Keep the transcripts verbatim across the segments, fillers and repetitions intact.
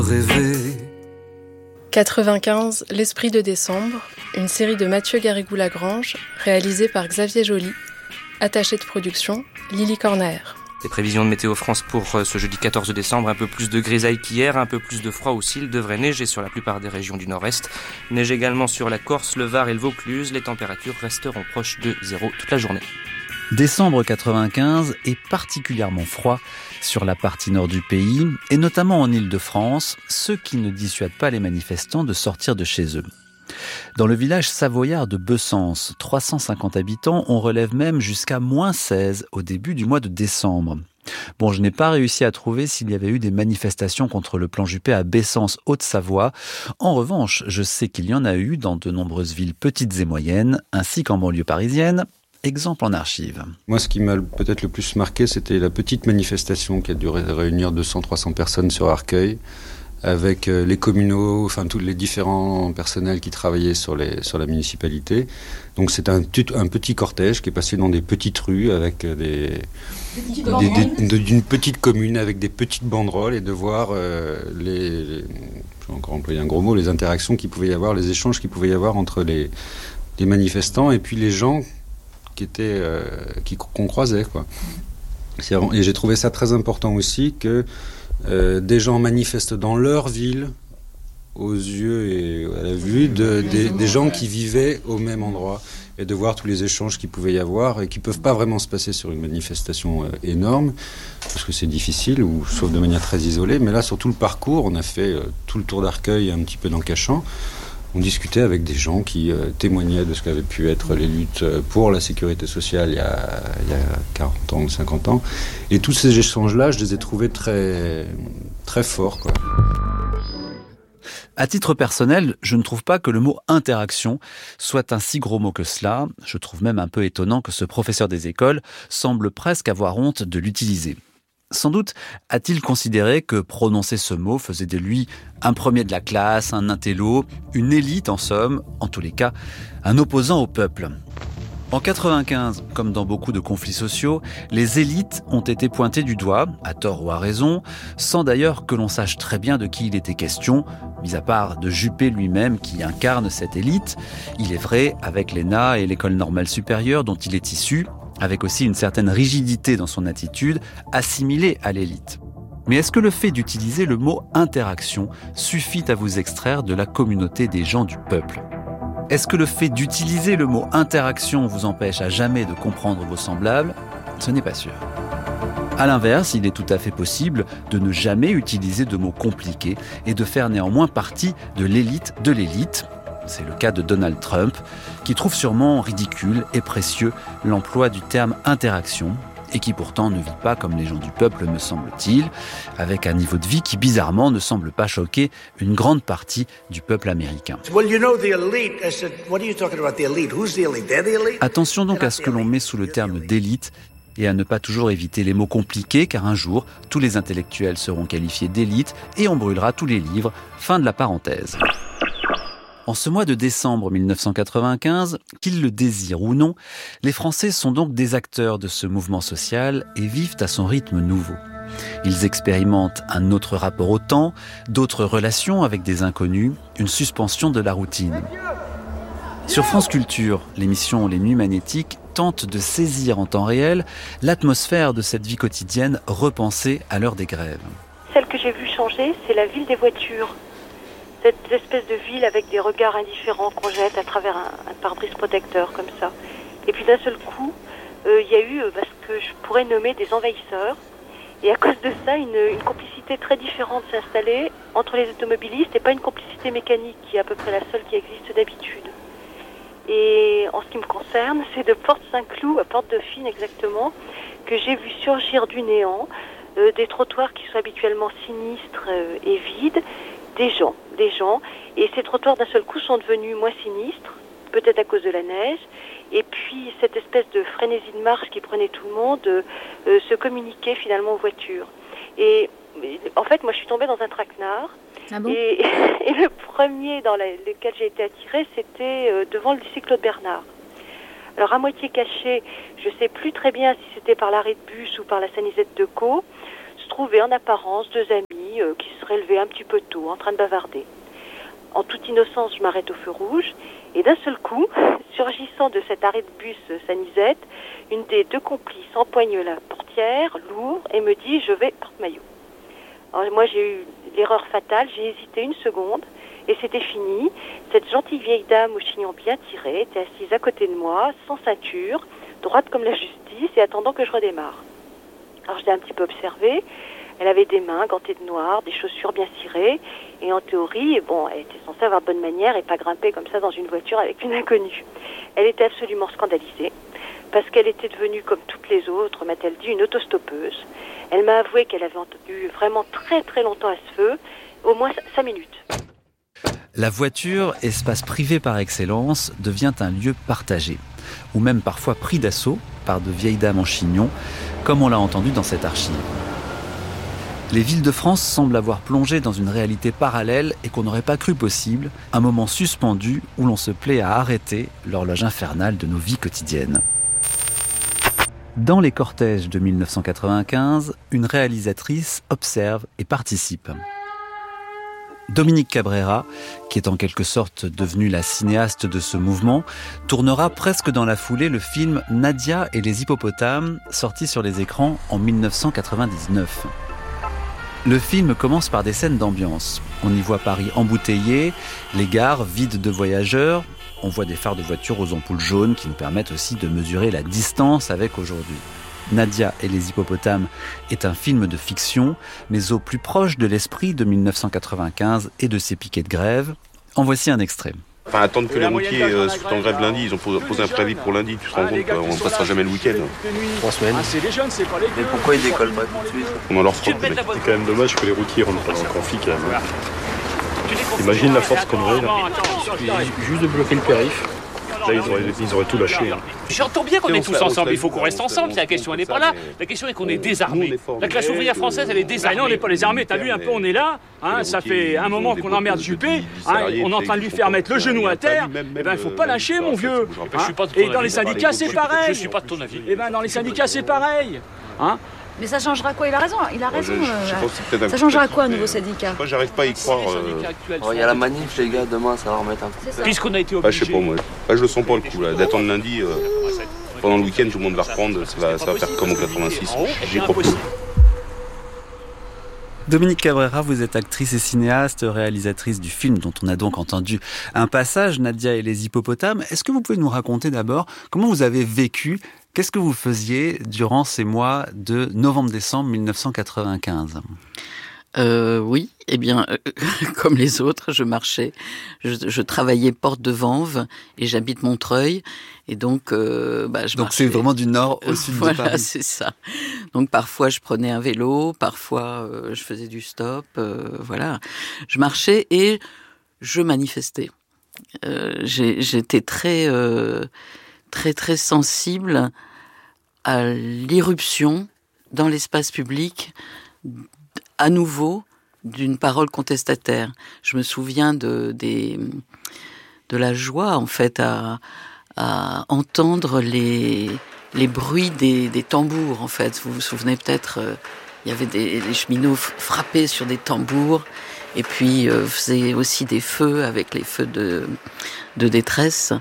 Rêver. quatre-vingt-quinze, L'Esprit de décembre, une série de Mathieu Garrigou-Lagrange, réalisée par Xavier Joly, attaché de production, Lily Cornaer. Les prévisions de Météo France pour ce jeudi quatorze décembre, un peu plus de grisaille qu'hier, un peu plus de froid aussi, il devrait neiger sur la plupart des régions du nord-est. Neige également sur la Corse, le Var et le Vaucluse, les températures resteront proches de zéro toute la journée. Décembre quatre-vingt-quinze est particulièrement froid sur la partie nord du pays, et notamment en Île-de-France, ce qui ne dissuade pas les manifestants de sortir de chez eux. Dans le village savoyard de Bessens, trois cent cinquante habitants, on relève même jusqu'à moins seize au début du mois de décembre. Bon, je n'ai pas réussi à trouver s'il y avait eu des manifestations contre le plan Juppé à Bessens, Haute-Savoie. En revanche, je sais qu'il y en a eu dans de nombreuses villes petites et moyennes, ainsi qu'en banlieue parisienne. Exemple en archive. Moi, ce qui m'a peut-être le plus marqué, c'était la petite manifestation qui a duré réunir deux cents à trois cents personnes sur Arcueil, avec les communaux, enfin tous les différents personnels qui travaillaient sur, les, sur la municipalité. Donc c'est un, un petit cortège qui est passé dans des petites rues avec des, des, des d'une petite commune avec des petites banderoles et de voir euh, les, les, je vais encore employer un gros mot, les interactions qu'il pouvait y avoir, les échanges qu'il pouvait y avoir entre les, les manifestants et puis les gens qui étaient euh, qui, qu'on croisait, quoi. C'est, et j'ai trouvé ça très important aussi que Euh, des gens manifestent dans leur ville, aux yeux et à la vue, de, des, des gens qui vivaient au même endroit, et de voir tous les échanges qu'il pouvait y avoir et qui ne peuvent pas vraiment se passer sur une manifestation euh, énorme, parce que c'est difficile, ou sauf de manière très isolée. Mais là, sur tout le parcours, on a fait euh, tout le tour d'Arcueil, un petit peu dans Cachan. On discutait avec des gens qui euh, témoignaient de ce qu'avaient pu être les luttes pour la sécurité sociale il y a, il y a quarante ans ou cinquante ans. Et tous ces échanges-là, je les ai trouvés très, très forts, quoi. À titre personnel, je ne trouve pas que le mot « interaction » soit un si gros mot que cela. Je trouve même un peu étonnant que ce professeur des écoles semble presque avoir honte de l'utiliser. Sans doute a-t-il considéré que prononcer ce mot faisait de lui un premier de la classe, un intello, une élite en somme, en tous les cas, un opposant au peuple. En quatre-vingt-quinze, comme dans beaucoup de conflits sociaux, les élites ont été pointées du doigt, à tort ou à raison, sans d'ailleurs que l'on sache très bien de qui il était question, mis à part de Juppé lui-même qui incarne cette élite, il est vrai avec l'E N A et l'École normale supérieure dont il est issu, avec aussi une certaine rigidité dans son attitude, assimilée à l'élite. Mais est-ce que le fait d'utiliser le mot « interaction » suffit à vous extraire de la communauté des gens du peuple ? Est-ce que le fait d'utiliser le mot « interaction » vous empêche à jamais de comprendre vos semblables ? Ce n'est pas sûr. À l'inverse, il est tout à fait possible de ne jamais utiliser de mots compliqués et de faire néanmoins partie de l'élite de l'élite. C'est le cas de Donald Trump, qui trouve sûrement ridicule et précieux l'emploi du terme « interaction » et qui pourtant ne vit pas comme les gens du peuple, me semble-t-il, avec un niveau de vie qui bizarrement ne semble pas choquer une grande partie du peuple américain. Attention donc à ce que l'on met sous le terme d'élite et à ne pas toujours éviter les mots compliqués, car un jour, tous les intellectuels seront qualifiés d'élite et on brûlera tous les livres. Fin de la parenthèse. En ce mois de décembre mille neuf cent quatre-vingt-quinze, qu'ils le désirent ou non, les Français sont donc des acteurs de ce mouvement social et vivent à son rythme nouveau. Ils expérimentent un autre rapport au temps, d'autres relations avec des inconnus, une suspension de la routine. Sur France Culture, l'émission Les Nuits Magnétiques tente de saisir en temps réel l'atmosphère de cette vie quotidienne repensée à l'heure des grèves. Celle que j'ai vue changer, c'est la ville des voitures. Cette espèce de ville avec des regards indifférents qu'on jette à travers un, un pare-brise protecteur comme ça. Et puis d'un seul coup, il euh, y a eu euh, ce que je pourrais nommer des envahisseurs. Et à cause de ça, une, une complicité très différente s'est installée entre les automobilistes et pas une complicité mécanique qui est à peu près la seule qui existe d'habitude. Et en ce qui me concerne, c'est de Porte Saint-Cloud à Porte Dauphine exactement que j'ai vu surgir du néant euh, des trottoirs qui sont habituellement sinistres euh, et vides, des gens, des gens, et ces trottoirs d'un seul coup sont devenus moins sinistres, peut-être à cause de la neige, et puis cette espèce de frénésie de marche qui prenait tout le monde euh, euh, se communiquait finalement aux voitures. Et en fait, moi je suis tombée dans un traquenard, ah bon et, et le premier dans la, lequel j'ai été attirée, c'était euh, devant le lycée Claude Bernard. Alors à moitié caché, je ne sais plus très bien si c'était par l'arrêt de bus ou par la Sanisette de Caux. trouvaient en apparence deux amis euh, qui se seraient levés un petit peu tôt, en train de bavarder. En toute innocence, je m'arrête au feu rouge, et d'un seul coup, surgissant de cet arrêt de bus Sanisette, une des deux complices empoigne la portière, lourd, et me dit « je vais porte-maillot ». Alors moi j'ai eu l'erreur fatale, j'ai hésité une seconde, et c'était fini. Cette gentille vieille dame au chignon bien tiré était assise à côté de moi, sans ceinture, droite comme la justice, et attendant que je redémarre. Alors je l'ai un petit peu observée. Elle avait des mains gantées de noir, des chaussures bien cirées, et en théorie, bon, elle était censée avoir bonne manière et pas grimper comme ça dans une voiture avec une inconnue. Elle était absolument scandalisée, parce qu'elle était devenue, comme toutes les autres, m'a-t-elle dit, une autostoppeuse. Elle m'a avoué qu'elle avait entendu vraiment très très longtemps à ce feu, au moins cinq minutes. La voiture, espace privé par excellence, devient un lieu partagé, ou même parfois pris d'assaut par de vieilles dames en chignon, comme on l'a entendu dans cette archive. Les villes de France semblent avoir plongé dans une réalité parallèle et qu'on n'aurait pas cru possible, un moment suspendu où l'on se plaît à arrêter l'horloge infernale de nos vies quotidiennes. Dans les cortèges de mille neuf cent quatre-vingt-quinze, une réalisatrice observe et participe. Dominique Cabrera, qui est en quelque sorte devenue la cinéaste de ce mouvement, tournera presque dans la foulée le film Nadia et les hippopotames, sorti sur les écrans en mille neuf cent quatre-vingt-dix-neuf. Le film commence par des scènes d'ambiance. On y voit Paris embouteillé, les gares vides de voyageurs. On voit des phares de voitures aux ampoules jaunes qui nous permettent aussi de mesurer la distance avec aujourd'hui. Nadia et les hippopotames est un film de fiction, mais au plus proche de l'esprit de mille neuf cent quatre-vingt-quinze et de ses piquets de grève. En voici un extrait. Enfin, attendre que les routiers euh, soient en grève lundi, ils ont posé un préavis pour lundi, tu te rends compte, on ne passera jamais le week-end. Trois semaines. Mais pourquoi ils décollent pas tout de suite? On en leur frotte. C'est quand même dommage que les routiers rentrent pas en conflit quand même. Imagine la force qu'on aurait là. Il suffit juste de bloquer le périph'. Là, ils auraient, ils auraient tout lâché. Hein. J'entends bien qu'on est tous ensemble, il faut qu'on reste ensemble, la question elle n'est pas là. La question est qu'on est désarmés. La classe ouvrière française, elle est désarmée. Non, on n'est pas les armés, t'as vu un peu, on est là, hein, ça fait un moment qu'on emmerde Juppé, hein, on est en train de lui faire mettre le genou à terre, et ben il faut pas lâcher mon vieux. Hein. Et dans les syndicats c'est pareil. Je suis pas de ton avis. Et ben dans les syndicats c'est pareil. Hein. Mais ça changera quoi? Il a raison, il a raison. Je, je, je euh, ça changera quoi, un nouveau syndicat? Moi, j'arrive pas à y croire. Il euh... oh, y a la manif, les gars, demain, ça va remettre un coup. Puisqu'on a été obligé. Ah, je sais pas, moi. Là, je le sens pas le coup, là. D'attendre lundi, euh, pendant le week-end, tout le monde va reprendre. Ça va, ça va faire comme en quatre-vingt-six. J'y crois pas. Dominique Cabrera, vous êtes actrice et cinéaste, réalisatrice du film dont on a donc entendu un passage, Nadia et les hippopotames. Est-ce que vous pouvez nous raconter d'abord comment vous avez vécu, qu'est-ce que vous faisiez durant ces mois de novembre-décembre mille neuf cent quatre-vingt-quinze ? Euh, oui, eh bien, euh, comme les autres, je marchais, je, je travaillais porte de Vanves et j'habite Montreuil, et donc, euh, bah, je donc marchais. c'est vraiment du nord au sud voilà, de Paris. Voilà, c'est ça. Donc parfois je prenais un vélo, parfois euh, je faisais du stop, euh, voilà. Je marchais et je manifestais. Euh, j'ai, j'étais très, euh, très, très sensible à l'irruption dans l'espace public à nouveau d'une parole contestataire. Je me souviens de, des, de la joie, en fait, à, à entendre les, les bruits des, des tambours, en fait. Vous vous souvenez peut-être, euh, il y avait des les cheminots frappaient sur des tambours, et puis euh, faisaient aussi des feux avec les feux de, de détresse.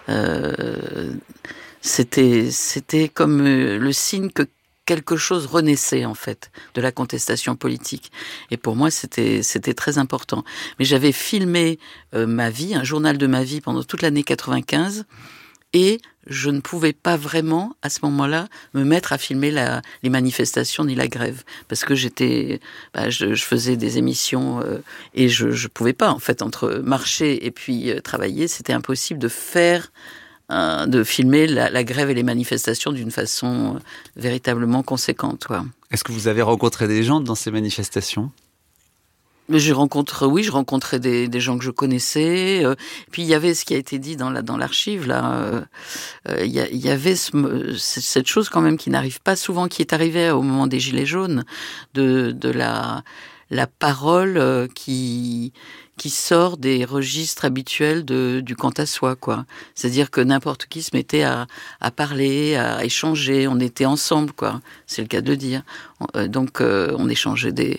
Euh, c'était, c'était comme le signe que quelque chose renaissait, en fait, de la contestation politique. Et pour moi, c'était, c'était très important. Mais j'avais filmé euh, ma vie, un journal de ma vie pendant toute l'année quatre-vingt-quinze, et je ne pouvais pas vraiment, à ce moment-là, me mettre à filmer la, les manifestations ni la grève. Parce que j'étais, bah, je, je faisais des émissions, euh, et je ne pouvais pas, en fait, entre marcher et puis euh, travailler, c'était impossible de faire de filmer la, la grève et les manifestations d'une façon véritablement conséquente. Quoi. Est-ce que vous avez rencontré des gens dans ces manifestations ? Mais je rencontre, oui, je rencontrais des, des gens que je connaissais. Euh, puis il y avait ce qui a été dit dans, la, dans l'archive, là. Euh, euh, il, y a, il y avait ce, cette chose quand même qui n'arrive pas souvent, qui est arrivée au moment des Gilets jaunes, de, de la... la parole euh, qui qui sort des registres habituels de, du quant à soi, quoi. C'est-à-dire que n'importe qui se mettait à, à parler, à échanger, on était ensemble, quoi. C'est le cas de le dire. Donc, euh, on échangeait des,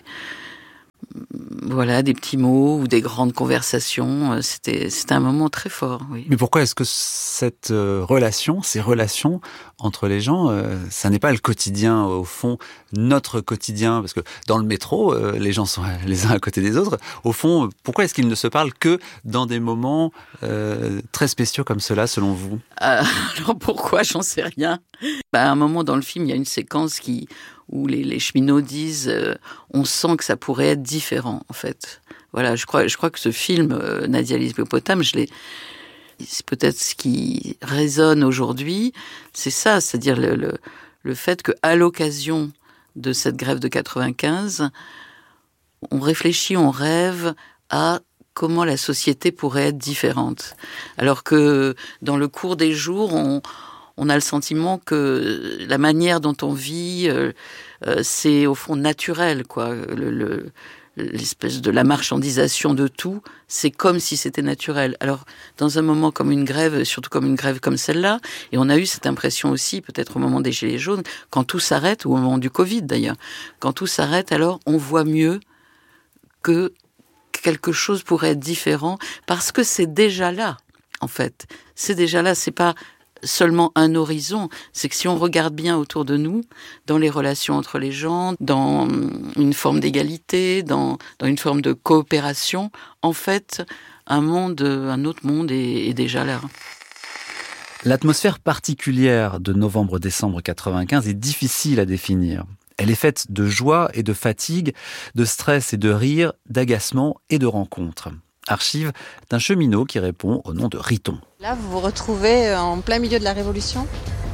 voilà, des petits mots ou des grandes conversations. C'était, c'était un moment très fort, oui. Mais pourquoi est-ce que cette euh, relation, ces relations entre les gens, euh, ça n'est pas le quotidien, au fond, notre quotidien? Parce que dans le métro, euh, les gens sont les uns à côté des autres. Au fond, pourquoi est-ce qu'ils ne se parlent que dans des moments euh, très spéciaux comme cela, selon vous? euh, Alors pourquoi? J'en sais rien. Bah, à un moment dans le film, il y a une séquence qui... où les, les cheminots disent euh, on sent que ça pourrait être différent, en fait. Voilà, je crois, je crois que ce film, euh, Nadia l'hippopotame, je l'ai... c'est peut-être ce qui résonne aujourd'hui, c'est ça, c'est-à-dire le, le, le fait qu'à l'occasion de cette grève de quatre-vingt-quinze, on réfléchit, on rêve à comment la société pourrait être différente. Alors que dans le cours des jours, on... on a le sentiment que la manière dont on vit, euh, euh, c'est au fond naturel, quoi. Le, le, l'espèce de la marchandisation de tout, c'est comme si c'était naturel. Alors, dans un moment comme une grève, surtout comme une grève comme celle-là, et on a eu cette impression aussi, peut-être au moment des Gilets jaunes, quand tout s'arrête, ou au moment du Covid d'ailleurs, quand tout s'arrête, alors on voit mieux que quelque chose pourrait être différent, parce que c'est déjà là, en fait. C'est déjà là, c'est pas seulement un horizon, c'est que si on regarde bien autour de nous, dans les relations entre les gens, dans une forme d'égalité, dans, dans une forme de coopération, en fait, un monde, un autre monde est, est déjà là. L'atmosphère particulière de novembre-décembre quatre-vingt-quinze est difficile à définir. Elle est faite de joie et de fatigue, de stress et de rire, d'agacement et de rencontres. Archive d'un cheminot qui répond au nom de Riton. Là, vous vous retrouvez en plein milieu de la Révolution ?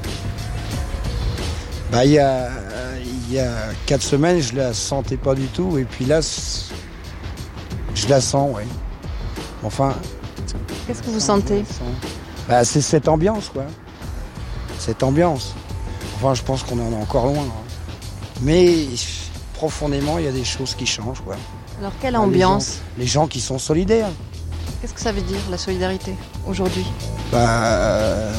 Bah, il y a, il y a quatre semaines, je la sentais pas du tout. Et puis là, je la sens, oui. Enfin... Qu'est-ce que vous sentez ? Bah, c'est cette ambiance, quoi. Cette ambiance. Enfin, je pense qu'on en est encore loin. Hein. Mais profondément, il y a des choses qui changent, quoi. Alors, quelle ambiance ? Les gens, les gens qui sont solidaires. Qu'est-ce que ça veut dire, la solidarité, aujourd'hui ? Bah, euh,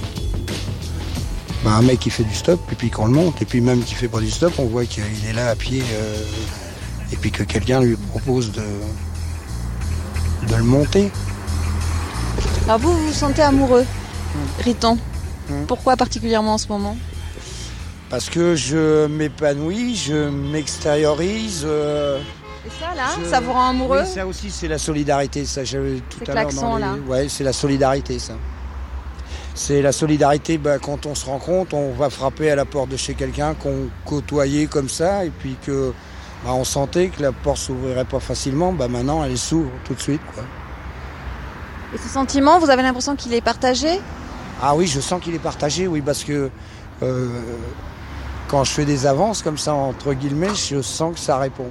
bah, un mec qui fait du stop, et puis qu'on le monte, et puis même qui fait pas du stop, on voit qu'il est là à pied, euh, et puis que quelqu'un lui propose de, de le monter. Alors vous, vous vous sentez amoureux, mmh. Riton. Mmh. Pourquoi particulièrement en ce moment ? Parce que je m'épanouis, je m'extériorise... Euh, Et ça, là, je... ça vous rend amoureux ? Oui, ça aussi, c'est la solidarité. Ça, j'avais tout c'est à l'heure dans les... là. Ouais, c'est la solidarité, ça. C'est la solidarité, bah, quand on se rencontre, on va frapper à la porte de chez quelqu'un qu'on côtoyait comme ça, et puis que bah, on sentait que la porte s'ouvrirait pas facilement, bah, maintenant elle s'ouvre tout de suite, quoi. Et ce sentiment, vous avez l'impression qu'il est partagé ? Ah oui, je sens qu'il est partagé, oui, parce que euh, quand je fais des avances comme ça, entre guillemets, je sens que ça répond.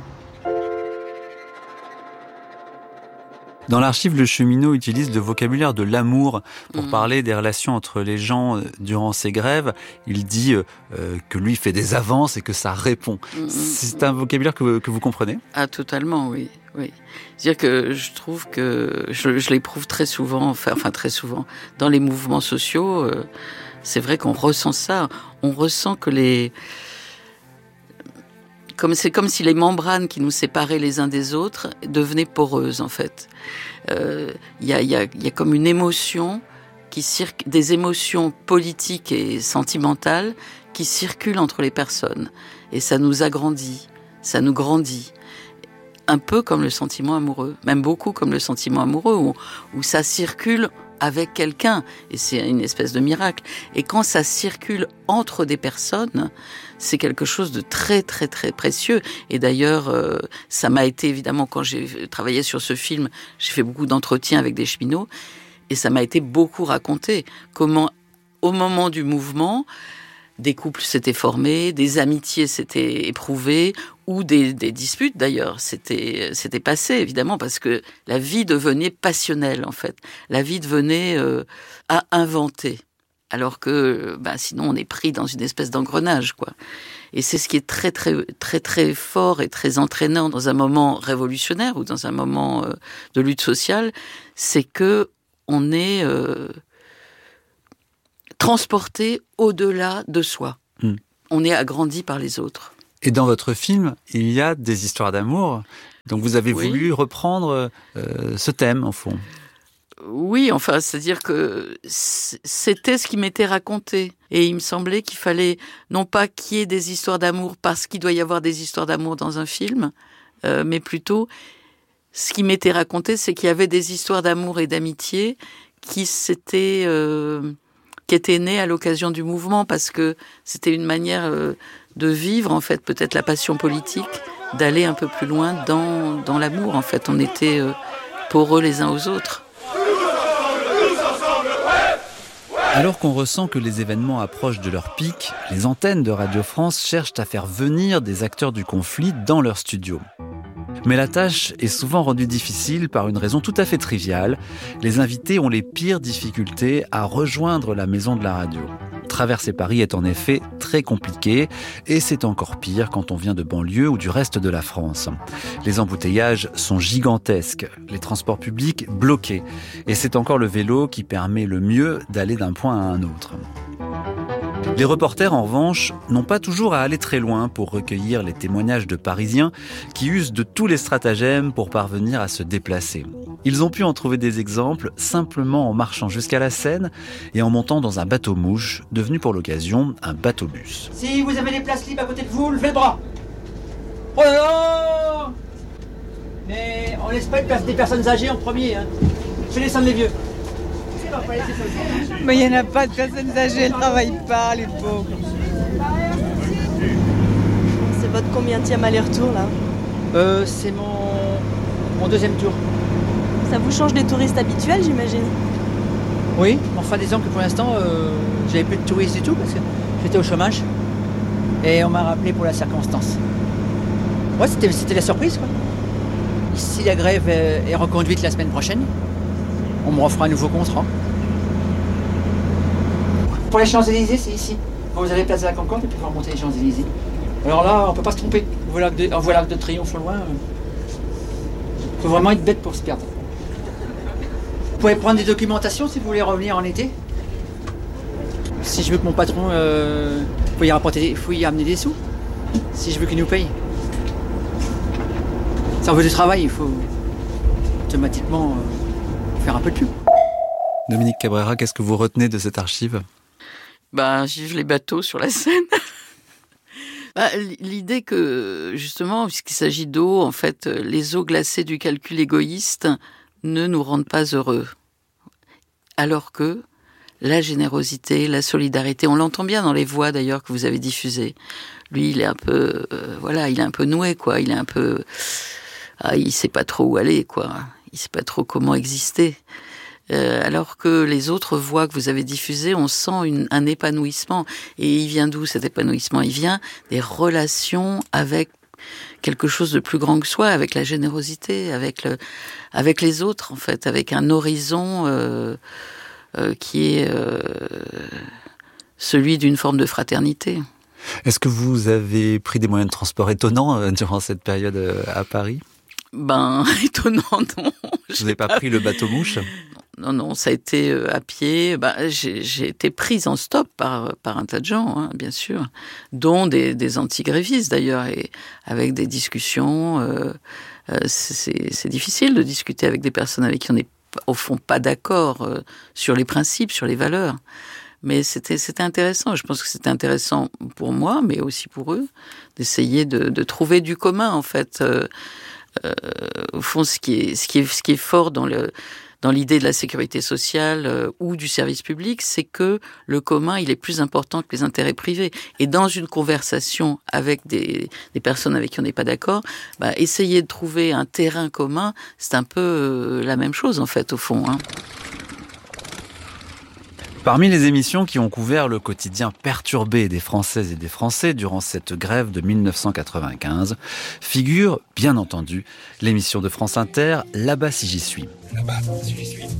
Dans l'archive, le cheminot utilise le vocabulaire de l'amour pour mmh. parler des relations entre les gens durant ces grèves. Il dit euh, que lui fait des avances et que ça répond. Mmh. C'est un vocabulaire que, que vous comprenez ? Ah, totalement, oui. oui. C'est-à-dire que je trouve que je, je l'éprouve très souvent, enfin, enfin très souvent, dans les mouvements sociaux. Euh, c'est vrai qu'on ressent ça. On ressent que les... Comme, c'est comme si les membranes qui nous séparaient les uns des autres devenaient poreuses, en fait. Il euh, y, a, y, a, y a comme une émotion, qui circ... des émotions politiques et sentimentales qui circulent entre les personnes. Et ça nous agrandit, ça nous grandit. Un peu comme le sentiment amoureux, même beaucoup comme le sentiment amoureux, où, où ça circule avec quelqu'un, et c'est une espèce de miracle. Et quand ça circule entre des personnes, c'est quelque chose de très très très précieux. Et d'ailleurs, euh, ça m'a été évidemment, quand j'ai travaillé sur ce film, j'ai fait beaucoup d'entretiens avec des cheminots, et ça m'a été beaucoup raconté comment, au moment du mouvement, des couples s'étaient formés, des amitiés s'étaient éprouvées, ou des, des disputes d'ailleurs s'étaient, s'étaient passées, évidemment, parce que la vie devenait passionnelle, en fait. La vie devenait euh, à inventer. Alors que, bah, sinon, on est pris dans une espèce d'engrenage, quoi. Et c'est ce qui est très, très, très, très fort et très entraînant dans un moment révolutionnaire ou dans un moment euh, de lutte sociale, c'est que on est euh, transporté au-delà de soi. Mmh. On est agrandi par les autres. Et dans votre film, il y a des histoires d'amour. Donc vous avez oui. voulu reprendre euh, ce thème, en fond. Oui, enfin, c'est-à-dire que c'était ce qui m'était raconté. Et il me semblait qu'il fallait, non pas qu'il y ait des histoires d'amour parce qu'il doit y avoir des histoires d'amour dans un film, euh, mais plutôt, ce qui m'était raconté, c'est qu'il y avait des histoires d'amour et d'amitié qui s'étaient, euh, qui étaient nées à l'occasion du mouvement, parce que c'était une manière euh, de vivre, en fait, peut-être la passion politique, d'aller un peu plus loin dans, dans l'amour, en fait. On était euh, poreux les uns aux autres. Alors qu'on ressent que les événements approchent de leur pic, les antennes de Radio France cherchent à faire venir des acteurs du conflit dans leur studio. Mais la tâche est souvent rendue difficile par une raison tout à fait triviale. Les invités ont les pires difficultés à rejoindre la maison de la radio. Traverser Paris est en effet très compliqué et c'est encore pire quand on vient de banlieue ou du reste de la France. Les embouteillages sont gigantesques, les transports publics bloqués et c'est encore le vélo qui permet le mieux d'aller d'un point à un autre. Les reporters, en revanche, n'ont pas toujours à aller très loin pour recueillir les témoignages de Parisiens qui usent de tous les stratagèmes pour parvenir à se déplacer. Ils ont pu en trouver des exemples simplement en marchant jusqu'à la Seine et en montant dans un bateau-mouche, devenu pour l'occasion un bateau-bus. Si vous avez des places libres à côté de vous, levez le bras. Oh là là! Mais on laisse pas des personnes âgées en premier, hein. Fais descendre les vieux. Mais il n'y en a pas de personnes âgées, elles ne travaillent pas, les pauvres. C'est votre combienième aller-retour, là? Euh, c'est mon... mon deuxième tour. Ça vous change des touristes habituels, j'imagine? Oui, enfin disons que pour l'instant, euh, j'avais plus de touristes du tout, parce que j'étais au chômage. Et on m'a rappelé pour la circonstance. Ouais, c'était, c'était la surprise, quoi. Si la grève est reconduite la semaine prochaine, on me refera un nouveau contrat. Pour les Champs-Élysées, c'est ici. Vous avez place de la Concorde et puis vous remontez les Champs-Élysées. Alors là, on peut pas se tromper. On voit l'arc de, on voit l'arc de Triomphe au loin. Il faut vraiment être bête pour se perdre. Vous pouvez prendre des documentations si vous voulez revenir en été. Si je veux que mon patron, euh, faut y rapporter, faut y amener des sous. Si je veux qu'il nous paye. Si on veut du travail, il faut automatiquement euh, faire un peu de pub. Dominique Cabrera, qu'est-ce que vous retenez de cette archive? Ben, vive les bateaux sur la Seine. Ben, l'idée que, justement, puisqu'il s'agit d'eau, en fait, les eaux glacées du calcul égoïste ne nous rendent pas heureux. Alors que la générosité, la solidarité, on l'entend bien dans les voix d'ailleurs que vous avez diffusées. Lui, il est un peu, euh, voilà, il est un peu noué, quoi. Il est un peu, ah, il sait pas trop où aller, quoi. Il sait pas trop comment exister. Euh, alors que les autres voix que vous avez diffusées, on sent une, un épanouissement. Et il vient d'où cet épanouissement? Il vient des relations avec quelque chose de plus grand que soi, avec la générosité, avec le, avec les autres, en fait, avec un horizon euh, euh, qui est euh, celui d'une forme de fraternité. Est-ce que vous avez pris des moyens de transport étonnants euh, durant cette période euh, à Paris? Ben, étonnant, non. Vous n'avez pas, pas pris le bateau-mouche? Non, non, ça a été à pied. Ben, j'ai, j'ai été prise en stop par, par un tas de gens, hein, bien sûr, dont des, des anti-grévistes d'ailleurs, et avec des discussions. Euh, euh, c'est, c'est difficile de discuter avec des personnes avec qui on n'est au fond pas d'accord euh, sur les principes, sur les valeurs. Mais c'était, c'était intéressant. Je pense que c'était intéressant pour moi, mais aussi pour eux, d'essayer de, de trouver du commun, en fait. Euh, euh, au fond, ce qui est, ce qui est, ce qui est fort dans le dans l'idée de la sécurité sociale euh, ou du service public, c'est que le commun, il est plus important que les intérêts privés. Et dans une conversation avec des, des personnes avec qui on n'est pas d'accord, bah, essayer de trouver un terrain commun, c'est un peu euh, la même chose, en fait, au fond, hein. Parmi les émissions qui ont couvert le quotidien perturbé des Françaises et des Français durant cette grève de dix-neuf cent quatre-vingt-quinze, figure, bien entendu, l'émission de France Inter « Là-bas si j'y suis ». Là-bas si j'y suis.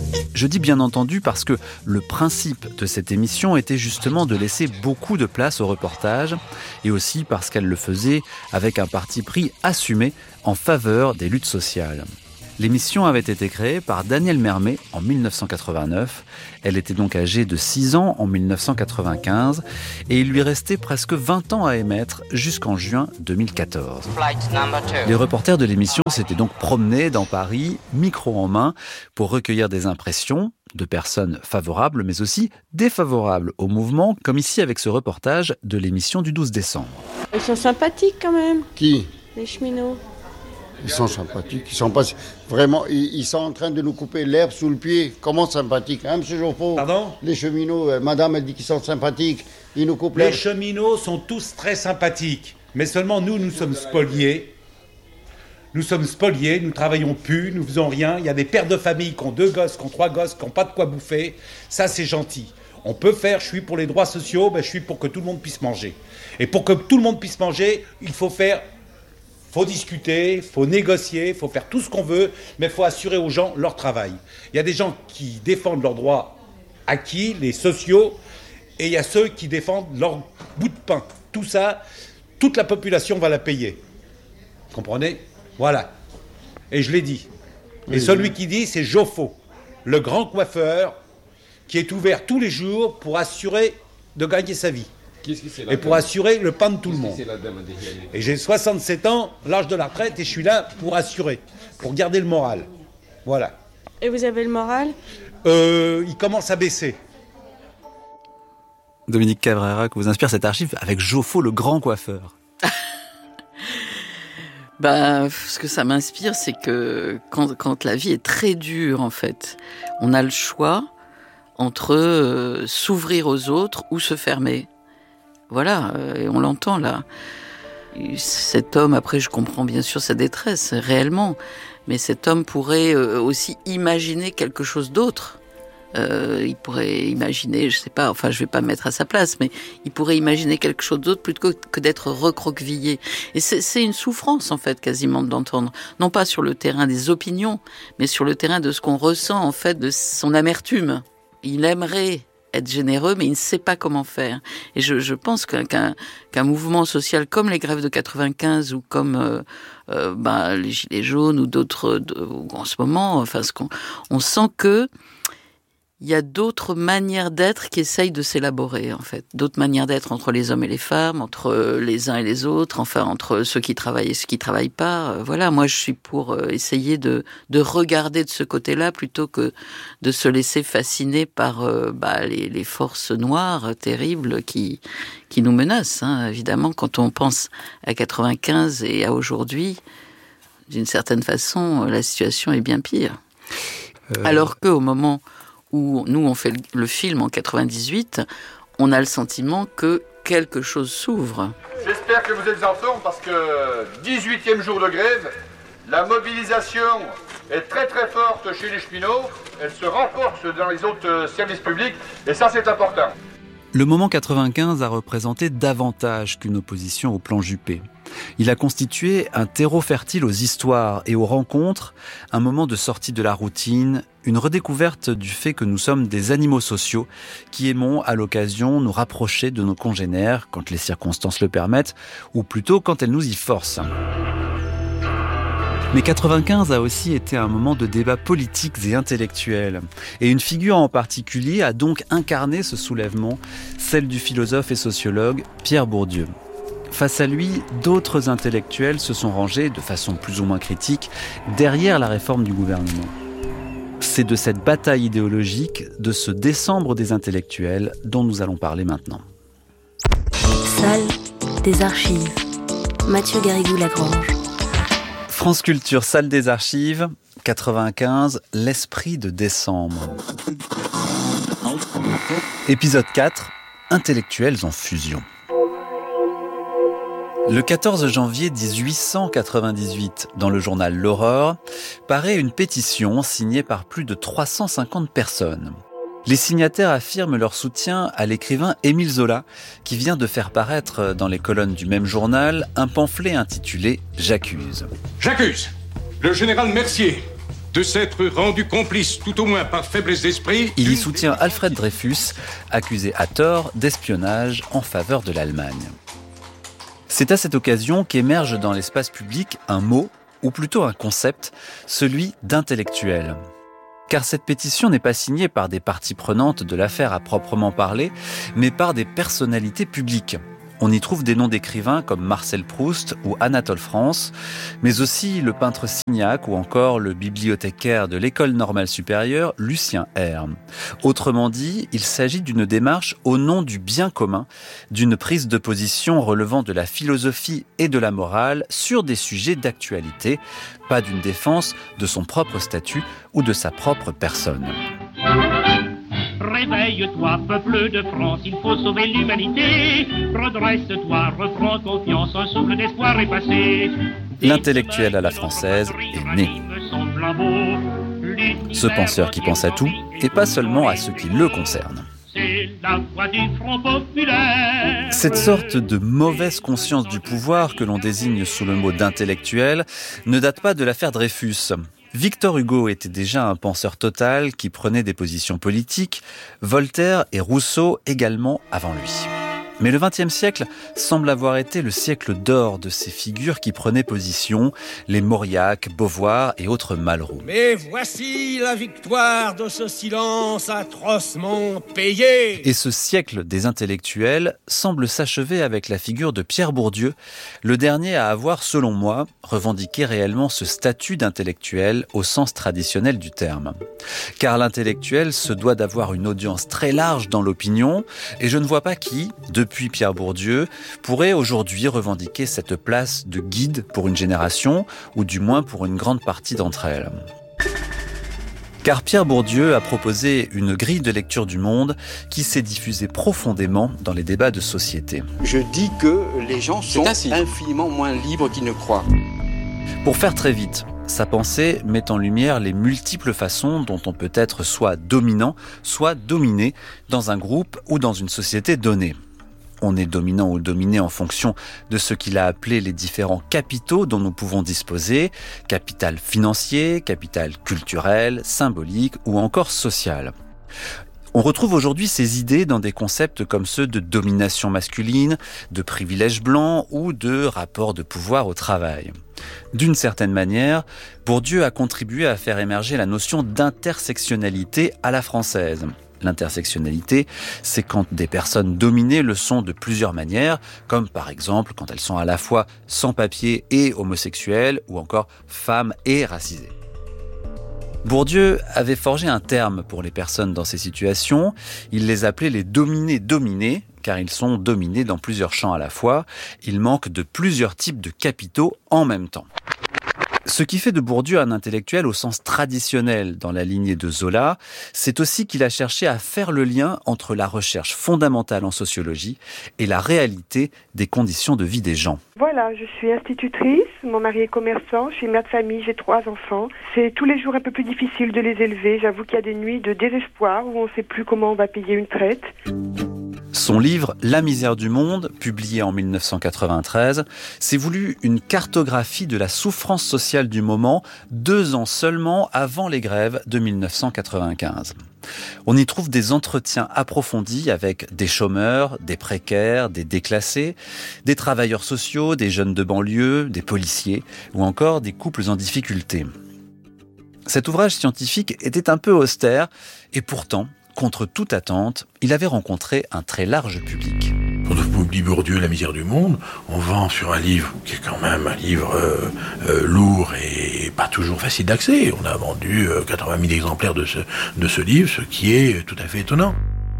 Je dis bien entendu parce que le principe de cette émission était justement de laisser beaucoup de place au reportage et aussi parce qu'elle le faisait avec un parti pris assumé en faveur des luttes sociales. L'émission avait été créée par Danielle Mermet en mille neuf cent quatre-vingt-neuf. Elle était donc âgée de six ans en mille neuf cent quatre-vingt-quinze et il lui restait presque vingt ans à émettre jusqu'en juin deux mille quatorze. Les reporters de l'émission s'étaient donc promenés dans Paris, micro en main, pour recueillir des impressions de personnes favorables mais aussi défavorables au mouvement, comme ici avec ce reportage de l'émission du douze décembre. Ils sont sympathiques quand même. Qui ? Les cheminots. Ils sont sympathiques, ils sont pas vraiment, ils, ils sont en train de nous couper l'herbe sous le pied. Comment sympathiques, hein, monsieur Joffo ? Pardon ? Les cheminots, euh, madame, elle dit qu'ils sont sympathiques. Ils nous coupent l'herbe. Les cheminots sont tous très sympathiques, mais seulement nous, nous sommes spoliés. Nous sommes spoliés, nous travaillons plus, nous faisons rien. Il y a des pères de famille qui ont deux gosses, qui ont trois gosses, qui n'ont pas de quoi bouffer. Ça, c'est gentil. On peut faire, je suis pour les droits sociaux, ben, je suis pour que tout le monde puisse manger. Et pour que tout le monde puisse manger, il faut faire... Il faut discuter, il faut négocier, il faut faire tout ce qu'on veut, mais il faut assurer aux gens leur travail. Il y a des gens qui défendent leurs droits acquis, les sociaux, et il y a ceux qui défendent leur bout de pain. Tout ça, toute la population va la payer. Vous comprenez ? Voilà. Et je l'ai dit. Et oui, celui oui. qui dit, c'est Joffo, le grand coiffeur, qui est ouvert tous les jours pour assurer de gagner sa vie. Et pour assurer le pain de tout le monde. Et j'ai soixante-sept ans, l'âge de la retraite, et je suis là pour assurer, pour garder le moral. Voilà. Et vous avez le moral ? euh, Il commence à baisser. Dominique Cabrera, que vous inspire cette archive avec Joffo, le grand coiffeur. Ben, ce que ça m'inspire, c'est que quand, quand la vie est très dure, en fait, on a le choix entre euh, s'ouvrir aux autres ou se fermer. Voilà, euh, on l'entend là. Cet homme, après je comprends bien sûr sa détresse, réellement, mais cet homme pourrait euh, aussi imaginer quelque chose d'autre. Euh, il pourrait imaginer, je sais pas, enfin je vais pas me mettre à sa place, mais il pourrait imaginer quelque chose d'autre plutôt que d'être recroquevillé. Et c'est, c'est une souffrance en fait quasiment de l'entendre, non pas sur le terrain des opinions, mais sur le terrain de ce qu'on ressent en fait, de son amertume. Il aimerait être généreux, mais il ne sait pas comment faire. Et je, je pense qu'un, qu'un, qu'un mouvement social comme les grèves de quatre-vingt-quinze ou comme euh, euh, ben, les Gilets jaunes ou d'autres, de, en ce moment, enfin, ce qu'on, on sent que il y a d'autres manières d'être qui essayent de s'élaborer, en fait. D'autres manières d'être entre les hommes et les femmes, entre les uns et les autres, enfin, entre ceux qui travaillent et ceux qui travaillent pas. Voilà, moi, je suis pour essayer de, de regarder de ce côté-là plutôt que de se laisser fasciner par euh, bah, les, les forces noires terribles qui, qui nous menacent, hein. Évidemment, quand on pense à quatre-vingt-quinze et à aujourd'hui, d'une certaine façon, la situation est bien pire. Euh... Alors qu'au moment où nous, on fait le film en quatre-vingt-dix-huit, on a le sentiment que quelque chose s'ouvre. J'espère que vous êtes en forme parce que dix-huitième jour de grève, la mobilisation est très très forte chez les cheminots, elle se renforce dans les autres services publics et ça c'est important. Le moment quatre-vingt-quinze a représenté davantage qu'une opposition au plan Juppé. Il a constitué un terreau fertile aux histoires et aux rencontres, un moment de sortie de la routine, une redécouverte du fait que nous sommes des animaux sociaux qui aimons à l'occasion nous rapprocher de nos congénères quand les circonstances le permettent, ou plutôt quand elles nous y forcent. Mais quatre-vingt-quinze a aussi été un moment de débats politiques et intellectuels. Et une figure en particulier a donc incarné ce soulèvement, celle du philosophe et sociologue Pierre Bourdieu. Face à lui, d'autres intellectuels se sont rangés, de façon plus ou moins critique, derrière la réforme du gouvernement. C'est de cette bataille idéologique, de ce décembre des intellectuels, dont nous allons parler maintenant. Salle des archives. Mathieu Garrigou-Lagrange. France Culture, salle des archives, quatre-vingt-quinze, l'esprit de décembre. Épisode quatre, intellectuels en fusion. Le quatorze janvier dix-huit cent quatre-vingt-dix-huit, dans le journal L'Aurore, paraît une pétition signée par plus de trois cent cinquante personnes. Les signataires affirment leur soutien à l'écrivain Émile Zola, qui vient de faire paraître dans les colonnes du même journal un pamphlet intitulé « J'accuse ». J'accuse le général Mercier de s'être rendu complice, tout au moins par faiblesse d'esprit. Il y soutient Alfred Dreyfus, accusé à tort d'espionnage en faveur de l'Allemagne. C'est à cette occasion qu'émerge dans l'espace public un mot, ou plutôt un concept, celui d'intellectuel. Car cette pétition n'est pas signée par des parties prenantes de l'affaire à proprement parler, mais par des personnalités publiques. On y trouve des noms d'écrivains comme Marcel Proust ou Anatole France, mais aussi le peintre Signac ou encore le bibliothécaire de l'École normale supérieure, Lucien R. Autrement dit, il s'agit d'une démarche au nom du bien commun, d'une prise de position relevant de la philosophie et de la morale sur des sujets d'actualité, pas d'une défense de son propre statut ou de sa propre personne. Réveille-toi, peuple de France, il faut sauver l'humanité. Redresse-toi, reprends confiance, un souffle d'espoir est passé. L'intellectuel à la française est né. Ce penseur qui pense à tout, et pas seulement à ce qui le concerne. Cette sorte de mauvaise conscience du pouvoir que l'on désigne sous le mot d'intellectuel ne date pas de l'affaire Dreyfus. Victor Hugo était déjà un penseur total qui prenait des positions politiques, Voltaire et Rousseau également avant lui. Mais le vingtième siècle semble avoir été le siècle d'or de ces figures qui prenaient position, les Mauriac, Beauvoir et autres Malraux. Mais voici la victoire de ce silence atrocement payé. Et ce siècle des intellectuels semble s'achever avec la figure de Pierre Bourdieu, le dernier à avoir, selon moi, revendiqué réellement ce statut d'intellectuel au sens traditionnel du terme. Car l'intellectuel se doit d'avoir une audience très large dans l'opinion, et je ne vois pas qui, depuis Depuis Pierre Bourdieu, pourrait aujourd'hui revendiquer cette place de guide pour une génération, ou du moins pour une grande partie d'entre elles. Car Pierre Bourdieu a proposé une grille de lecture du monde qui s'est diffusée profondément dans les débats de société. Je dis que les gens sont infiniment moins libres qu'ils ne croient. Pour faire très vite, sa pensée met en lumière les multiples façons dont on peut être soit dominant, soit dominé dans un groupe ou dans une société donnée. On est dominant ou dominé en fonction de ce qu'il a appelé les différents capitaux dont nous pouvons disposer, capital financier, capital culturel, symbolique ou encore social. On retrouve aujourd'hui ces idées dans des concepts comme ceux de domination masculine, de privilèges blancs ou de rapport de pouvoir au travail. D'une certaine manière, Bourdieu a contribué à faire émerger la notion d'intersectionnalité à la française. L'intersectionnalité, c'est quand des personnes dominées le sont de plusieurs manières, comme par exemple quand elles sont à la fois sans-papiers et homosexuelles, ou encore femmes et racisées. Bourdieu avait forgé un terme pour les personnes dans ces situations. Il les appelait les dominés-dominés, car ils sont dominés dans plusieurs champs à la fois. Ils manquent de plusieurs types de capitaux en même temps. Ce qui fait de Bourdieu un intellectuel au sens traditionnel dans la lignée de Zola, c'est aussi qu'il a cherché à faire le lien entre la recherche fondamentale en sociologie et la réalité des conditions de vie des gens. Voilà, je suis institutrice, mon mari est commerçant, je suis mère de famille, j'ai trois enfants. C'est tous les jours un peu plus difficile de les élever. J'avoue qu'il y a des nuits de désespoir où on ne sait plus comment on va payer une traite. Son livre « La misère du monde », publié en mille neuf cent quatre-vingt-treize, s'est voulu une cartographie de la souffrance sociale du moment, deux ans seulement avant les grèves de mille neuf cent quatre-vingt-quinze. On y trouve des entretiens approfondis avec des chômeurs, des précaires, des déclassés, des travailleurs sociaux, des jeunes de banlieue, des policiers ou encore des couples en difficulté. Cet ouvrage scientifique était un peu austère et pourtant, contre toute attente, il avait rencontré un très large public. Quand on publie Bourdieu, La misère du monde, on vend sur un livre qui est quand même un livre euh, euh, lourd et pas toujours facile d'accès. On a vendu euh, quatre-vingt mille exemplaires de ce, de ce livre, ce qui est tout à fait étonnant.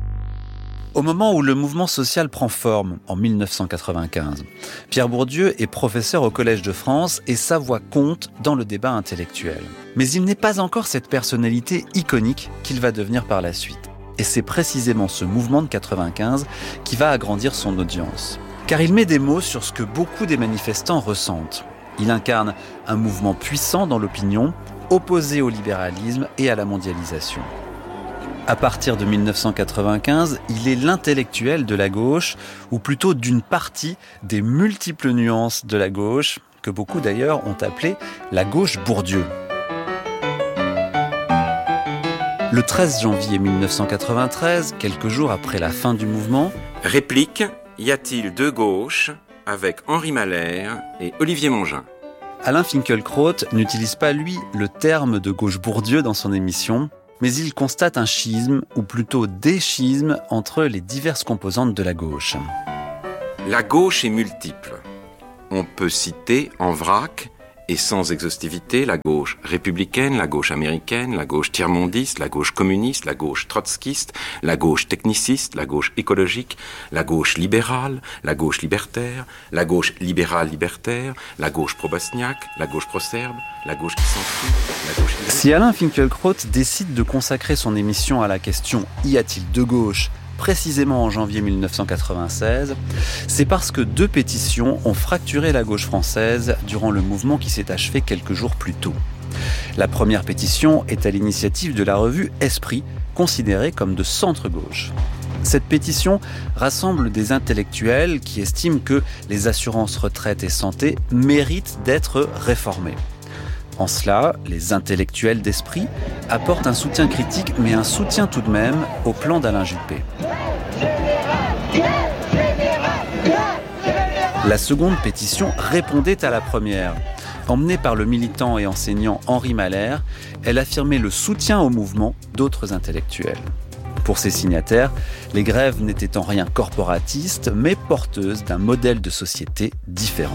Au moment où le mouvement social prend forme, en mille neuf cent quatre-vingt-quinze, Pierre Bourdieu est professeur au Collège de France et sa voix compte dans le débat intellectuel. Mais il n'est pas encore cette personnalité iconique qu'il va devenir par la suite. Et c'est précisément ce mouvement de quatre-vingt-quinze qui va agrandir son audience. Car il met des mots sur ce que beaucoup des manifestants ressentent. Il incarne un mouvement puissant dans l'opinion, opposé au libéralisme et à la mondialisation. À partir de mille neuf cent quatre-vingt-quinze, il est l'intellectuel de la gauche, ou plutôt d'une partie des multiples nuances de la gauche, que beaucoup d'ailleurs ont appelé la gauche Bourdieu. Le treize janvier mille neuf cent quatre-vingt-treize, quelques jours après la fin du mouvement, réplique, y a-t-il deux gauches avec Henri Malher et Olivier Mongin? Alain Finkielkraut n'utilise pas, lui, le terme de gauche Bourdieu dans son émission, mais il constate un schisme, ou plutôt des schismes, entre les diverses composantes de la gauche. La gauche est multiple. On peut citer en vrac et sans exhaustivité la gauche républicaine, la gauche américaine, la gauche tiers-mondiste, la gauche communiste, la gauche trotskiste, la gauche techniciste, la gauche écologique, la gauche libérale, la gauche libertaire, la gauche libérale-libertaire, la gauche pro-bosniaque, la gauche pro-serbe, la gauche qui s'en fout, la gauche... Si Alain Finkielkraut décide de consacrer son émission à la question « Y a-t-il deux gauches ?» précisément en janvier mille neuf cent quatre-vingt-seize, c'est parce que deux pétitions ont fracturé la gauche française durant le mouvement qui s'est achevé quelques jours plus tôt. La première pétition est à l'initiative de la revue Esprit, considérée comme de centre-gauche. Cette pétition rassemble des intellectuels qui estiment que les assurances retraite et santé méritent d'être réformées. En cela, les intellectuels d'Esprit apportent un soutien critique, mais un soutien tout de même au plan d'Alain Juppé. La seconde pétition répondait à la première. Emmenée par le militant et enseignant Henri Malher, elle affirmait le soutien au mouvement d'autres intellectuels. Pour ses signataires, les grèves n'étaient en rien corporatistes, mais porteuses d'un modèle de société différent.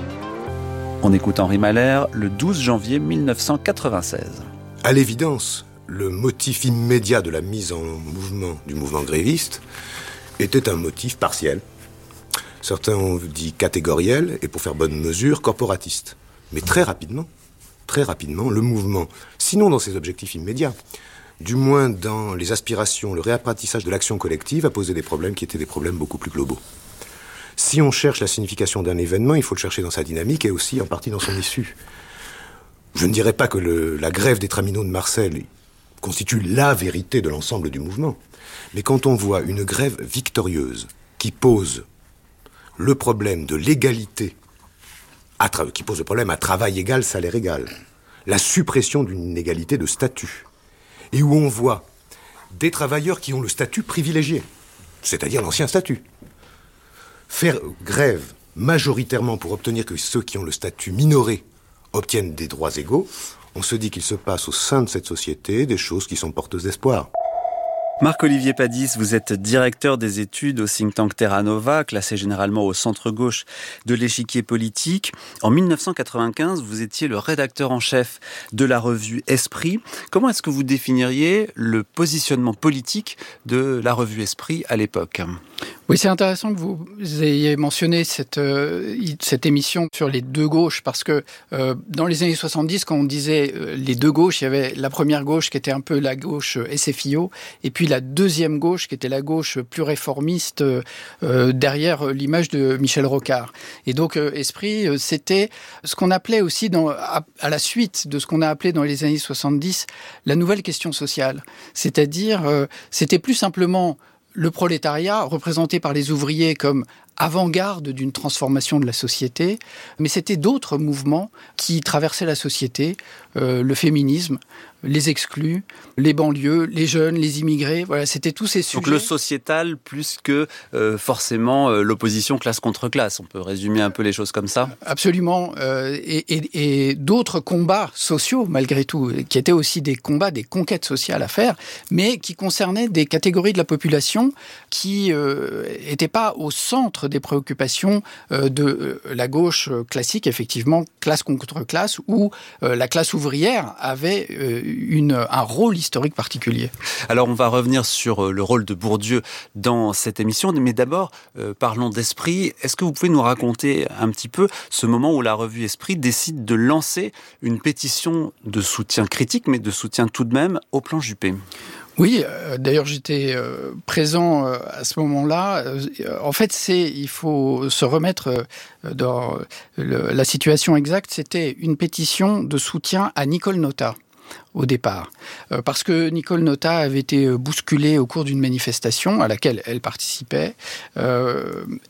On écoute Henri Malher le douze janvier mille neuf cent quatre-vingt-seize. À l'évidence, le motif immédiat de la mise en mouvement du mouvement gréviste était un motif partiel. Certains ont dit catégoriel et, pour faire bonne mesure, corporatiste. Mais très rapidement, très rapidement, le mouvement, sinon dans ses objectifs immédiats, du moins dans les aspirations, le réapprentissage de l'action collective, a posé des problèmes qui étaient des problèmes beaucoup plus globaux. Si on cherche la signification d'un événement, il faut le chercher dans sa dynamique et aussi en partie dans son issue. Je ne dirais pas que le, la grève des traminots de Marseille constitue la vérité de l'ensemble du mouvement. Mais quand on voit une grève victorieuse qui pose le problème de l'égalité, à tra- qui pose le problème à travail égal, salaire égal, la suppression d'une inégalité de statut, et où on voit des travailleurs qui ont le statut privilégié, c'est-à-dire l'ancien statut, faire grève majoritairement pour obtenir que ceux qui ont le statut minoré obtiennent des droits égaux, on se dit qu'il se passe au sein de cette société des choses qui sont porteuses d'espoir. Marc-Olivier Padis, vous êtes directeur des études au think tank Terra Nova, classé généralement au centre-gauche de l'échiquier politique. En mille neuf cent quatre-vingt-quinze, vous étiez le rédacteur en chef de la revue Esprit. Comment est-ce que vous définiriez le positionnement politique de la revue Esprit à l'époque ? Oui, c'est intéressant que vous ayez mentionné cette, euh, cette émission sur les deux gauches, parce que euh, dans les années soixante-dix, quand on disait euh, les deux gauches, il y avait la première gauche qui était un peu la gauche S F I O, et puis la deuxième gauche qui était la gauche plus réformiste euh, derrière l'image de Michel Rocard. Et donc euh, Esprit, euh, c'était ce qu'on appelait aussi, dans, à, à la suite de ce qu'on a appelé dans les années soixante-dix, la nouvelle question sociale. C'est-à-dire, euh, c'était plus simplement le prolétariat, représenté par les ouvriers comme avant-garde d'une transformation de la société, mais c'était d'autres mouvements qui traversaient la société, euh, le féminisme, les exclus, les banlieues, les jeunes, les immigrés, voilà, c'était tous ces sujets. Donc le sociétal plus que euh, forcément euh, l'opposition classe contre classe, on peut résumer un peu les choses comme ça ? Absolument, euh, et, et, et d'autres combats sociaux malgré tout, qui étaient aussi des combats, des conquêtes sociales à faire, mais qui concernaient des catégories de la population qui n'étaient euh, pas au centre des préoccupations euh, de euh, la gauche classique, effectivement, classe contre classe, où euh, la classe ouvrière avait euh, une, un rôle historique particulier. Alors on va revenir sur le rôle de Bourdieu dans cette émission, mais d'abord euh, parlons d'Esprit. Est-ce que vous pouvez nous raconter un petit peu ce moment où la revue Esprit décide de lancer une pétition de soutien critique, mais de soutien tout de même au plan Juppé ? Oui, euh, d'ailleurs j'étais euh, présent euh, à ce moment-là. Euh, en fait, c'est, il faut se remettre euh, dans le, la situation exacte. C'était une pétition de soutien à Nicole Notat au départ, euh, parce que Nicole Notat avait été bousculée au cours d'une manifestation à laquelle elle participait. Euh,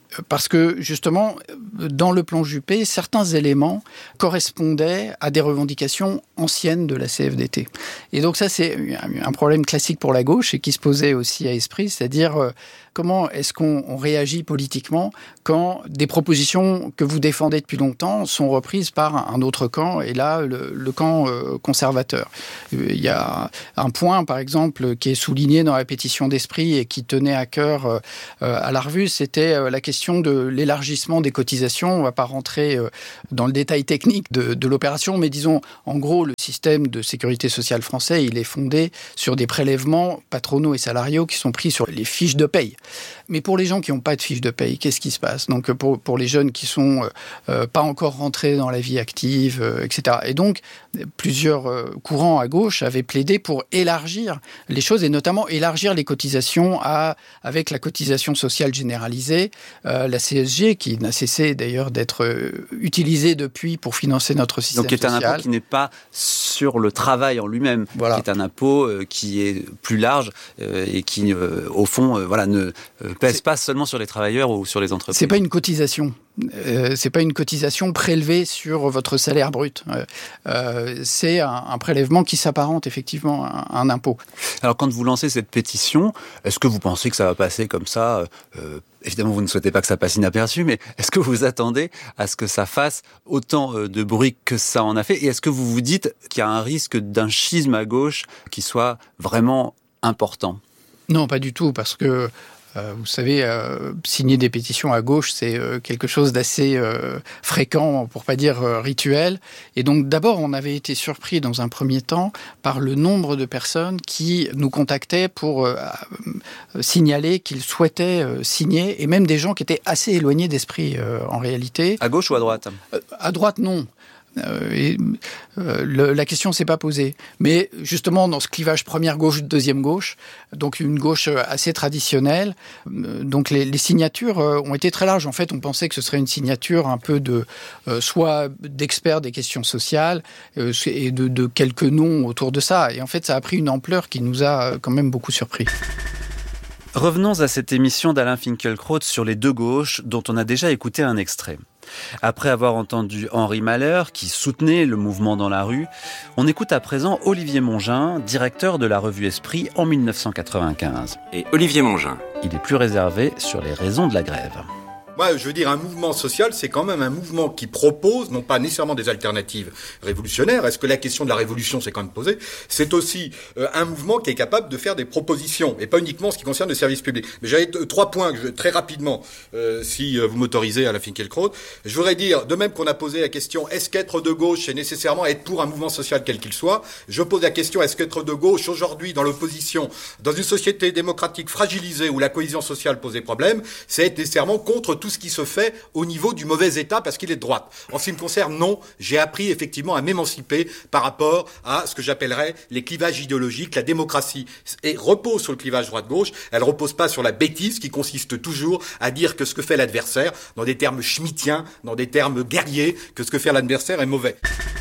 Parce que, justement, dans le plan Juppé, certains éléments correspondaient à des revendications anciennes de la C F D T. Et donc ça, c'est un problème classique pour la gauche et qui se posait aussi à Esprit, c'est-à-dire euh, comment est-ce qu'on on réagit politiquement quand des propositions que vous défendez depuis longtemps sont reprises par un autre camp, et là, le, le camp euh, conservateur. Il y a un point, par exemple, qui est souligné dans la pétition d'Esprit et qui tenait à cœur euh, à la revue, c'était euh, la question de l'élargissement des cotisations. On ne va pas rentrer euh, dans le détail technique de, de l'opération, mais disons, en gros, le système de sécurité sociale français, il est fondé sur des prélèvements patronaux et salariaux qui sont pris sur les fiches de paye. Mais pour les gens qui n'ont pas de fiche de paye, qu'est-ce qui se passe ? Donc pour, pour les jeunes qui sont euh, pas encore rentrés dans la vie active, euh, et cetera. Et donc, plusieurs euh, courants à gauche avaient plaidé pour élargir les choses, et notamment élargir les cotisations à, avec la cotisation sociale généralisée, euh, la C S G, qui n'a cessé d'ailleurs d'être euh, utilisée depuis pour financer notre système social. Donc, qui est un impôt qui n'est pas sur le travail en lui-même, voilà. Qui est un impôt euh, qui est plus large euh, et qui, euh, au fond, euh, voilà, ne euh, pèse c'est... pas seulement sur les travailleurs ou sur les entreprises. C'est pas une cotisation. Euh, c'est pas une cotisation prélevée sur votre salaire brut. Euh, euh, c'est un, un prélèvement qui s'apparente effectivement à un, un impôt. Alors, quand vous lancez cette pétition, est-ce que vous pensez que ça va passer comme ça ? euh, Évidemment, vous ne souhaitez pas que ça passe inaperçu, mais est-ce que vous attendez à ce que ça fasse autant de bruit que ça en a fait ? Et est-ce que vous vous dites qu'il y a un risque d'un schisme à gauche qui soit vraiment important ? Non, pas du tout, parce que Euh, vous savez, euh, signer des pétitions à gauche, c'est euh, quelque chose d'assez euh, fréquent, pour pas dire euh, rituel. Et donc, d'abord, on avait été surpris dans un premier temps par le nombre de personnes qui nous contactaient pour euh, euh, signaler qu'ils souhaitaient euh, signer, et même des gens qui étaient assez éloignés d'Esprit, euh, en réalité. À gauche ou à droite ? euh, À droite, non. Euh, et, euh, le, la question s'est pas posée. Mais justement, dans ce clivage première gauche, deuxième gauche, donc une gauche assez traditionnelle, euh, donc les, les signatures euh, ont été très larges. En fait, on pensait que ce serait une signature un peu de, euh, soit d'experts des questions sociales euh, et de, de quelques noms autour de ça. Et en fait, ça a pris une ampleur qui nous a quand même beaucoup surpris. Revenons à cette émission d'Alain Finkielkraut sur les deux gauches, dont on a déjà écouté un extrait. Après avoir entendu Henri Malher, qui soutenait le mouvement dans la rue, on écoute à présent Olivier Mongin, directeur de la revue Esprit en dix-neuf cent quatre-vingt-quinze. Et Olivier Mongin. Il est plus réservé sur les raisons de la grève. Moi, je veux dire, un mouvement social, c'est quand même un mouvement qui propose, non pas nécessairement des alternatives révolutionnaires. Est-ce que la question de la révolution s'est quand même posée ? C'est aussi euh, un mouvement qui est capable de faire des propositions, et pas uniquement en ce qui concerne le service public. Mais j'avais t- trois points, que je, très rapidement, euh, si euh, vous m'autorisez, à la Finkielkraut. Je voudrais dire, de même qu'on a posé la question, est-ce qu'être de gauche, c'est nécessairement être pour un mouvement social quel qu'il soit ? Je pose la question, est-ce qu'être de gauche, aujourd'hui, dans l'opposition, dans une société démocratique fragilisée, où la cohésion sociale pose des problèmes, c'est être nécessairement contre tout ce qui se fait au niveau du mauvais État parce qu'il est de droite. En ce qui me concerne, non. J'ai appris effectivement à m'émanciper par rapport à ce que j'appellerais les clivages idéologiques. La démocratie et repose sur le clivage droite-gauche. Elle repose pas sur la bêtise qui consiste toujours à dire que ce que fait l'adversaire, dans des termes schmittiens, dans des termes guerriers, que ce que fait l'adversaire est mauvais.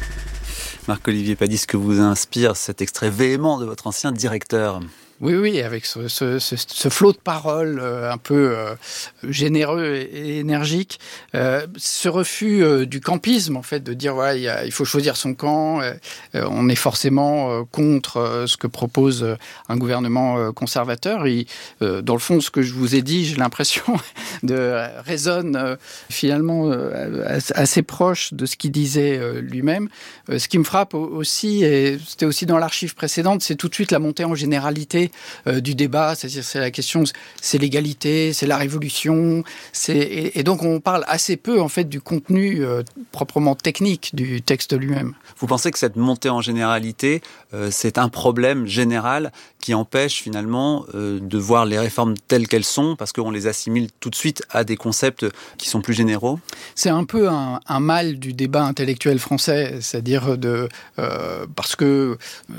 Marc-Olivier Padis, ce que vous inspire cet extrait véhément de votre ancien directeur ? Oui, oui, avec ce, ce, ce, ce flot de paroles euh, un peu euh, généreux et, et énergique, euh, ce refus euh, du campisme, en fait, de dire voilà, il, y a, il faut choisir son camp, euh, on est forcément euh, contre euh, ce que propose euh, un gouvernement euh, conservateur. Et, euh, dans le fond, ce que je vous ai dit, j'ai l'impression de euh, résonne euh, finalement euh, assez proche de ce qu'il disait euh, lui-même. Euh, ce qui me frappe aussi, et c'était aussi dans l'archive précédente, c'est tout de suite la montée en généralité Euh, du débat, c'est-à-dire c'est la question, c'est l'égalité, c'est la révolution, c'est et, et donc on parle assez peu en fait du contenu euh, proprement technique du texte lui-même. Vous pensez que cette montée en généralité, euh, c'est un problème général qui empêche finalement euh, de voir les réformes telles qu'elles sont parce qu'on les assimile tout de suite à des concepts qui sont plus généraux ? C'est un peu un, un mal du débat intellectuel français, c'est-à-dire de euh, parce que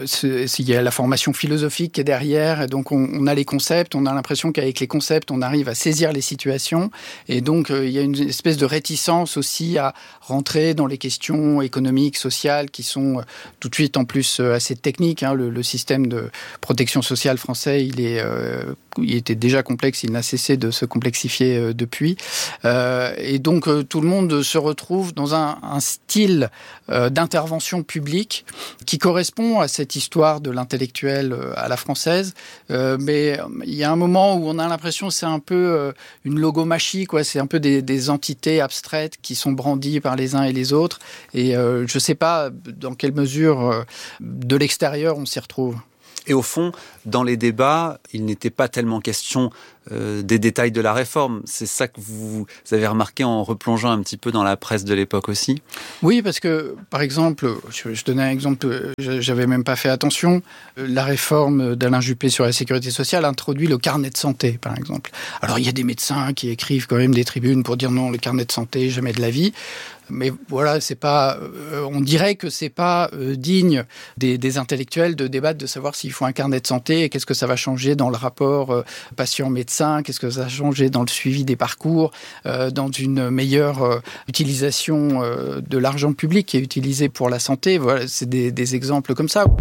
il y a la formation philosophique qui est derrière. Et donc on, on a les concepts, on a l'impression qu'avec les concepts, on arrive à saisir les situations. Et donc euh, il y a une espèce de réticence aussi à rentrer dans les questions économiques, sociales, qui sont euh, tout de suite en plus euh, assez techniques. Hein, le, le système de protection protection sociale français, il, est, euh, il était déjà complexe, il n'a cessé de se complexifier euh, depuis. Euh, et donc, euh, tout le monde se retrouve dans un, un style euh, d'intervention publique qui correspond à cette histoire de l'intellectuel euh, à la française. Euh, mais il y a un moment où on a l'impression que c'est un peu euh, une logomachie, quoi. C'est un peu des, des entités abstraites qui sont brandies par les uns et les autres. Et euh, je ne sais pas dans quelle mesure euh, de l'extérieur on s'y retrouve. Et au fond, dans les débats, il n'était pas tellement question euh, des détails de la réforme. C'est ça que vous avez remarqué en replongeant un petit peu dans la presse de l'époque aussi ? Oui, parce que, par exemple, je, je donnais un exemple, j'avais même pas fait attention, la réforme d'Alain Juppé sur la sécurité sociale introduit le carnet de santé, par exemple. Alors, il y a des médecins qui écrivent quand même des tribunes pour dire non, le carnet de santé, jamais de la vie. Mais voilà, c'est pas. Euh, on dirait que c'est pas euh, digne des, des intellectuels de débattre de savoir s'il faut un carnet de santé et qu'est-ce que ça va changer dans le rapport euh, patient-médecin, qu'est-ce que ça va changer dans le suivi des parcours, euh, dans une meilleure euh, utilisation euh, de l'argent public qui est utilisé pour la santé. Voilà, c'est des, des exemples comme ça.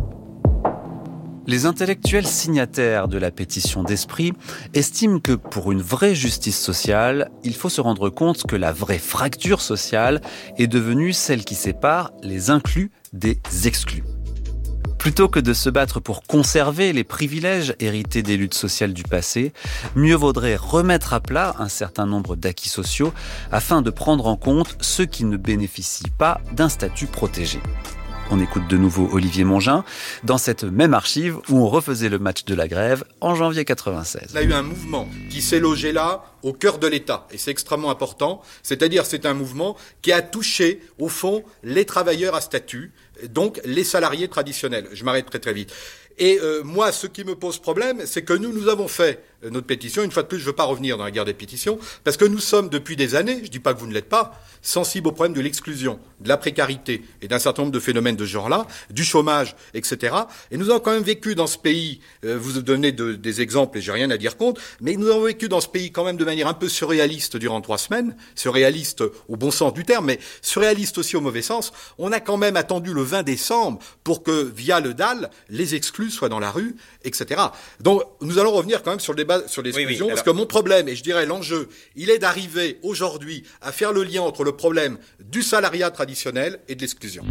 Les intellectuels signataires de la pétition d'Esprit estiment que pour une vraie justice sociale, il faut se rendre compte que la vraie fracture sociale est devenue celle qui sépare les inclus des exclus. Plutôt que de se battre pour conserver les privilèges hérités des luttes sociales du passé, mieux vaudrait remettre à plat un certain nombre d'acquis sociaux afin de prendre en compte ceux qui ne bénéficient pas d'un statut protégé. On écoute de nouveau Olivier Mongin dans cette même archive où on refaisait le match de la grève en janvier quatre-vingt-seize. Il y a eu un mouvement qui s'est logé là, au cœur de l'État, et c'est extrêmement important. C'est-à-dire, c'est un mouvement qui a touché, au fond, les travailleurs à statut, donc les salariés traditionnels. Je m'arrête très très vite. Et euh, moi, ce qui me pose problème, c'est que nous, nous avons fait euh, notre pétition. Une fois de plus, je ne veux pas revenir dans la guerre des pétitions, parce que nous sommes, depuis des années, je ne dis pas que vous ne l'êtes pas, sensibles au problème de l'exclusion, de la précarité et d'un certain nombre de phénomènes de ce genre-là, du chômage, et cetera. Et nous avons quand même vécu dans ce pays, euh, vous donnez de, des exemples et j'ai rien à dire contre, mais nous avons vécu dans ce pays quand même de manière un peu surréaliste durant trois semaines, surréaliste au bon sens du terme, mais surréaliste aussi au mauvais sens. On a quand même attendu le vingt décembre pour que, via le D A L, les exclus soient dans la rue, et cetera. Donc, nous allons revenir quand même sur le débat sur l'exclusion, oui, oui, parce que mon problème, et je dirais l'enjeu, il est d'arriver aujourd'hui à faire le lien entre le problème du salariat traditionnel et de l'exclusion.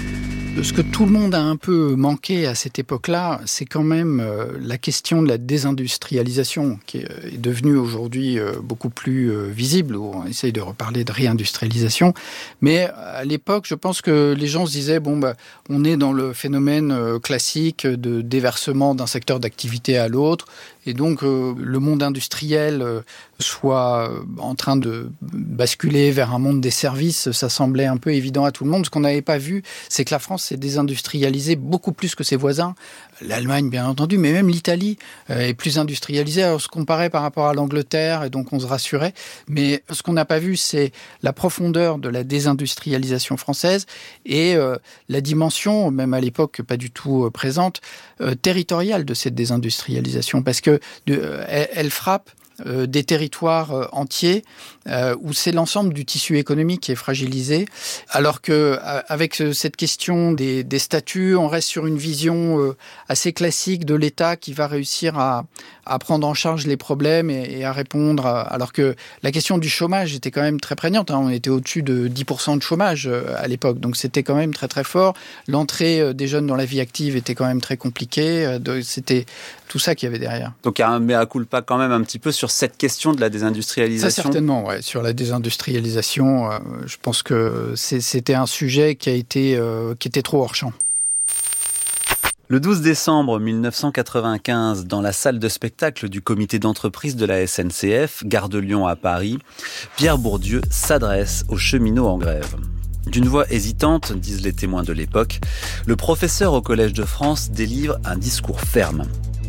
Ce que tout le monde a un peu manqué à cette époque-là, c'est quand même euh, la question de la désindustrialisation, qui est, est devenue aujourd'hui euh, beaucoup plus euh, visible, où on essaye de reparler de réindustrialisation. Mais à l'époque, je pense que les gens se disaient, bon, bah, on est dans le phénomène euh, classique de déversement d'un secteur d'activité à l'autre, et donc euh, le monde industriel euh, soit en train de basculer vers un monde des services, ça semblait un peu évident à tout le monde. Ce qu'on n'avait pas vu, c'est que la France s'est désindustrialisée beaucoup plus que ses voisins. L'Allemagne, bien entendu, mais même l'Italie euh, est plus industrialisée. Alors, on se comparait par rapport à l'Angleterre, et donc on se rassurait. Mais ce qu'on n'a pas vu, c'est la profondeur de la désindustrialisation française et euh, la dimension, même à l'époque pas du tout euh, présente, euh, territoriale de cette désindustrialisation. Parce que de, euh, elle, elle frappe Euh, des territoires euh, entiers euh, où c'est l'ensemble du tissu économique qui est fragilisé, alors que euh, avec euh, cette question des, des statuts, on reste sur une vision euh, assez classique de l'État qui va réussir à, à prendre en charge les problèmes et, et à répondre, à, alors que la question du chômage était quand même très prégnante, hein, on était au-dessus de dix pour cent de chômage euh, à l'époque, donc c'était quand même très très fort. L'entrée euh, des jeunes dans la vie active était quand même très compliquée, euh, de, c'était tout ça qu'il y avait derrière. Donc il y a un mea culpa quand même un petit peu sur cette question de la désindustrialisation. Ça certainement, ouais. Sur la désindustrialisation, euh, je pense que c'est, c'était un sujet qui a été, euh, qui était trop hors champ. Le douze décembre mille neuf cent quatre-vingt-quinze, dans la salle de spectacle du comité d'entreprise de la S N C F, gare de Lyon à Paris, Pierre Bourdieu s'adresse aux cheminots en grève. D'une voix hésitante, disent les témoins de l'époque, le professeur au Collège de France délivre un discours ferme.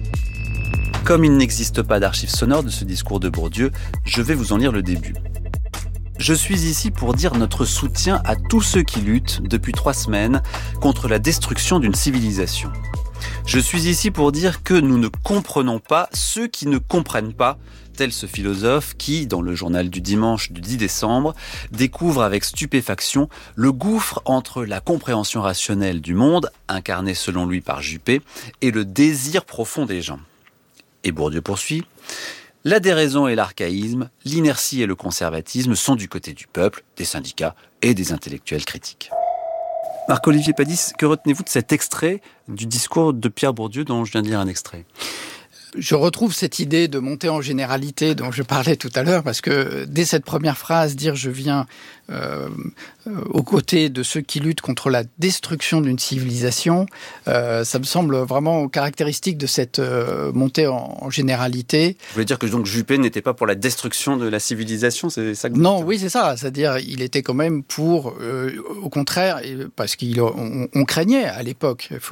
Comme il n'existe pas d'archives sonores de ce discours de Bourdieu, je vais vous en lire le début. Je suis ici pour dire notre soutien à tous ceux qui luttent, depuis trois semaines, contre la destruction d'une civilisation. Je suis ici pour dire que nous ne comprenons pas ceux qui ne comprennent pas, tel ce philosophe qui, dans le journal du dimanche du dix décembre, découvre avec stupéfaction le gouffre entre la compréhension rationnelle du monde, incarnée selon lui par Juppé, et le désir profond des gens. Et Bourdieu poursuit. La déraison et l'archaïsme, l'inertie et le conservatisme sont du côté du peuple, des syndicats et des intellectuels critiques. Marc-Olivier Padis, que retenez-vous de cet extrait du discours de Pierre Bourdieu dont je viens de lire un extrait ? Je retrouve cette idée de monter en généralité dont je parlais tout à l'heure, parce que dès cette première phrase, dire je viens euh, euh, aux côtés de ceux qui luttent contre la destruction d'une civilisation, euh, ça me semble vraiment caractéristique de cette euh, montée en, en généralité. Vous voulez dire que donc Juppé n'était pas pour la destruction de la civilisation, c'est ça que vous Non, dites ? oui, c'est ça. C'est-à-dire, il était quand même pour, euh, au contraire, parce qu'on on craignait à l'époque.